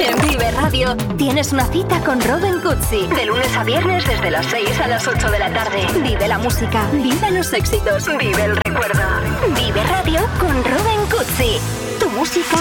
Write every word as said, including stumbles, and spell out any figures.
En Vive Radio tienes una cita con Robin Cutsi. De lunes a viernes desde las seis a las ocho de la tarde. Vive la música, vive los éxitos, vive el recuerdo.